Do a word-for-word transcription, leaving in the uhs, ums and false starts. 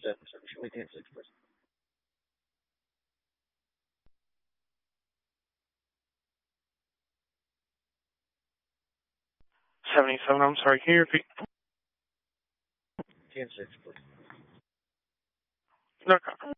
seven seven. Show me ten six, please. seventy-seven, I'm sorry, can you repeat? ten six, please. No,